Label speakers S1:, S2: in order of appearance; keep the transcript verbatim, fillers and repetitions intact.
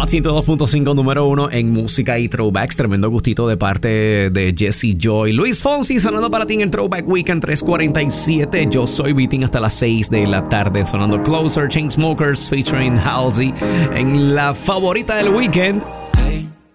S1: Hot ciento dos punto cinco, número uno en música y throwbacks. Tremendo gustito de parte de Jesse Joy. Luis Fonsi sonando para ti en el Throwback Weekend tres cuarenta y siete. Yo soy Vitín hasta las seis de la tarde. Sonando Closer, Chainsmokers featuring Halsey en la favorita del weekend.